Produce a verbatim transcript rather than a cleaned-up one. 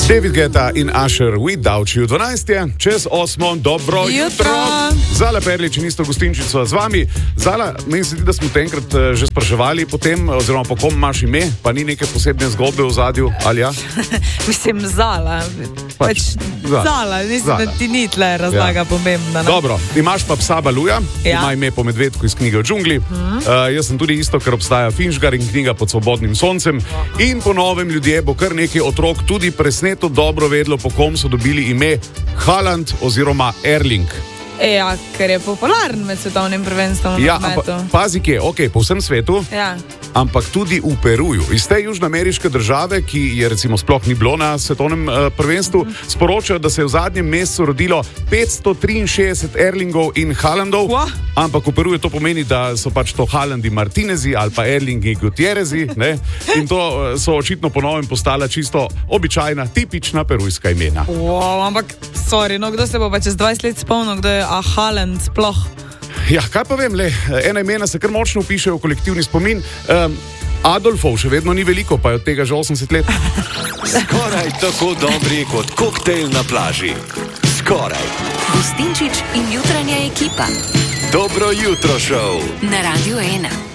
David Guetta in Usher Without You. dvanajst je, čez osmo, dobro jutro. jutro. Zala Perlič in isto gostinčico z vami. Zala, meni se zdi, da smo te enkrat uh, že spraševali potem, oziroma po kom imaš ime, pa ni neke posebne zgodbe v zadju, ali ja? Mislim, Zala. Pač, Pač, Zala. Zala, mislim, Zala. da ti ni tle razlaga Ja. pomembna. Ne? Dobro, imaš pa psa Baluja, Ja. ima ime po medvedku iz knjige o džungli. Mm. Uh, jaz sem tudi isto, ker obstaja Finžgar in knjiga Pod svobodnim soncem. In po novem ljudje bo kar nekaj otrok tudi presneto dobro vedlo, po kom so dobili ime Haaland oziroma Erling. E, ja, ker je popularen med svetovnim prvenstvom. Ja, na ampak nogometu. pazi, kje, ok, po vsem svetu. Ja. Ampak tudi v Peruju, iz te južnoameriške države, ki je recimo sploh ni bilo na svetovnem uh, prvenstvu, mm -hmm. sporočajo, da se je v zadnjem mesecu rodilo petsto triinšestdeset Erlingov in Haalandov. Wow. Ampak v Peruju to pomeni, da so pač to Haalandi Martinezi ali pa Erlingi Gutierrezi. Ne? In to uh, so očitno po novem postala čisto običajna, tipična perujska imena. Wow, ampak, sorry, no kdo se bo pa čez dvajset let spomnil, kdo je a Haaland sploh? Ja, kaj pa vem, le, ena imena se kar močno vpišejo v kolektivni spomin. Um, Adolfov še vedno ni veliko, pa je od tega že osemdeset let. Skoraj tako dobri kot koktejl na plaži. Skoraj. Gustinčič in jutranja ekipa. Dobro jutro, šov. Na Radiu ena.